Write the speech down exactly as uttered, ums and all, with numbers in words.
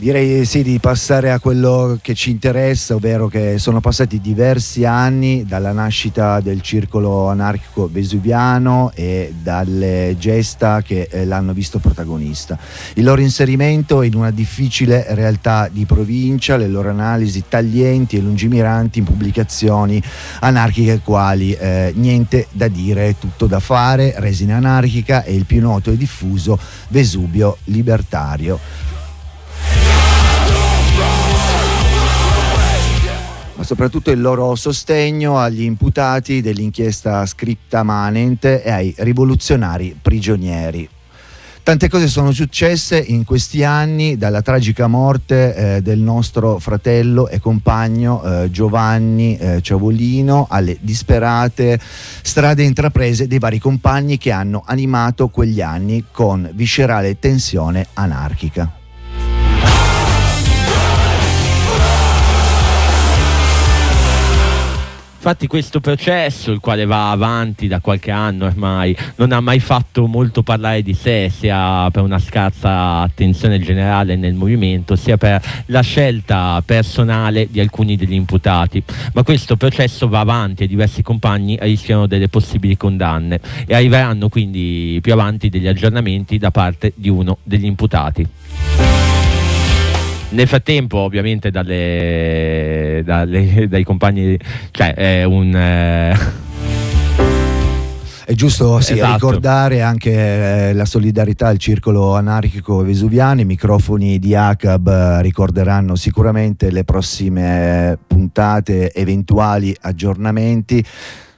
Direi sì di passare a quello che ci interessa, ovvero che sono passati diversi anni dalla nascita del circolo anarchico vesuviano e dalle gesta che eh, l'hanno visto protagonista. Il loro inserimento in una difficile realtà di provincia, le loro analisi taglienti e lungimiranti in pubblicazioni anarchiche quali eh, Niente da dire, tutto da fare, Resina anarchica e il più noto e diffuso Vesuvio libertario. Ma soprattutto il loro sostegno agli imputati dell'inchiesta Scripta Manent e ai rivoluzionari prigionieri. Tante cose sono successe in questi anni, dalla tragica morte eh, del nostro fratello e compagno eh, Giovanni eh, Ciavolino alle disperate strade intraprese dei vari compagni che hanno animato quegli anni con viscerale tensione anarchica. Infatti questo processo, il quale va avanti da qualche anno ormai, non ha mai fatto molto parlare di sé, sia per una scarsa attenzione generale nel movimento, sia per la scelta personale di alcuni degli imputati. Ma questo processo va avanti e diversi compagni rischiano delle possibili condanne e arriveranno quindi più avanti degli aggiornamenti da parte di uno degli imputati. Nel frattempo, ovviamente, dalle, dalle, dai compagni, cioè è un. Eh... È giusto sì, esatto. ricordare anche eh, la solidarietà al circolo anarchico vesuviano. I microfoni di A C A B ricorderanno sicuramente le prossime puntate, eventuali aggiornamenti.